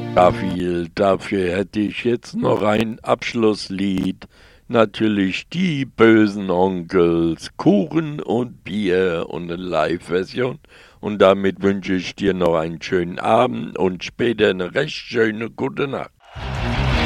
Dafür, dafür hätte ich jetzt noch ein Abschlusslied. Natürlich die bösen Onkels, Kuchen und Bier und eine Live-Version. Und damit wünsche ich dir noch einen schönen Abend und später eine recht schöne gute Nacht.